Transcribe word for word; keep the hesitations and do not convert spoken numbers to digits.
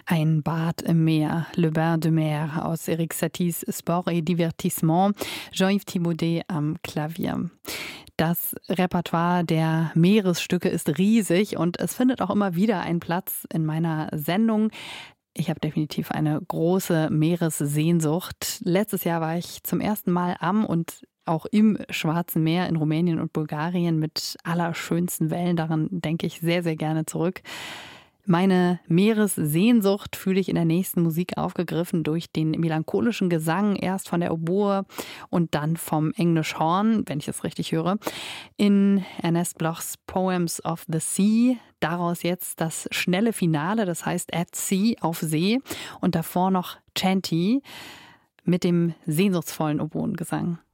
Ein Bad im Meer, Le Bain de Mer aus Erik Saties Sport et Divertissement, Jean-Yves Thibaudet am Klavier. Das Repertoire der Meeresstücke ist riesig und es findet auch immer wieder einen Platz in meiner Sendung. Ich habe definitiv eine große Meeressehnsucht. Letztes Jahr war ich zum ersten Mal am und auch im Schwarzen Meer in Rumänien und Bulgarien mit allerschönsten Wellen. Daran denke ich sehr, sehr gerne zurück. Meine Meeressehnsucht fühle ich in der nächsten Musik aufgegriffen durch den melancholischen Gesang, erst von der Oboe und dann vom English Horn, wenn ich es richtig höre, in Ernest Blochs Poems of the Sea. Daraus jetzt das schnelle Finale, das heißt At Sea, auf See, und davor noch Chanty mit dem sehnsuchtsvollen Oboengesang.